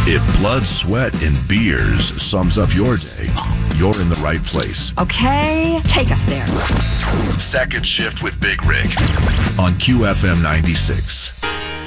If blood, sweat, and beers sums up your day, you're in the right place. Okay, take us there. Second Shift with Big Rig on QFM 96.